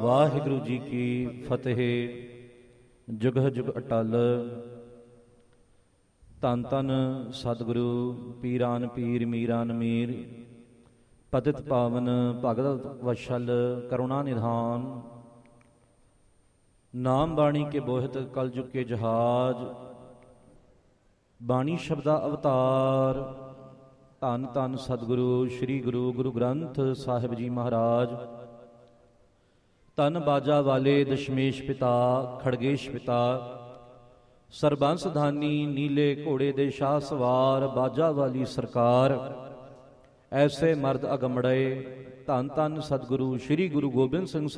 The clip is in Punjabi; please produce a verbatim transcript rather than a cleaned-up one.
ਵਾਹਿਗੁਰੂ ਜੀ ਕੀ ਫਤਿਹ। ਜੁਗਹ ਜੁਗ ਅਟਲ। ਧੰਨ ਧੰਨ ਸਤਿਗੁਰੂ ਪੀਰਾਨ ਪੀਰ ਮੀਰਾਨ ਮੀਰ। ਪਤਿਤ ਪਾਵਨ ਭਗਤ ਵਸ਼ਲ ਕਰੁਣਾ ਨਿਧਾਨ। ਨਾਮ ਬਾਣੀ ਕੇ ਬੋਹਿਤ ਕਲ ਜੁਗ ਕੇ ਜਹਾਜ। ਬਾਣੀ ਸ਼ਬਦਾ ਅਵਤਾਰ। ਧੰਨ ਧੰਨ ਸਤਿਗੁਰੂ ਸ੍ਰੀ ਗੁਰੂ ਗੁਰੂ ਗ੍ਰੰਥ ਸਾਹਿਬ ਜੀ ਮਹਾਰਾਜ। ਧੰਨ ਬਾਜਾ ਵਾਲੇ ਦਸ਼ਮੇਸ਼ ਪਿਤਾ ਖੜਗੇਸ਼ ਪਿਤਾ। ਸਰਬੰਸ ਧਾਨੀ ਨੀਲੇ ਘੋੜੇ ਦੇ ਸ਼ਾਹ ਸਵਾਰ। ਬਾਜਾ ਵਾਲੀ ਸਰਕਾਰ ਐਸੇ ਮਰਦ ਅਗੰਮੜੇ। ਧੰਨ ਧੰਨ ਸਤਿਗੁਰੂ ਸ੍ਰੀ ਗੁਰੂ ਗੋਬਿੰਦ ਸਿੰਘ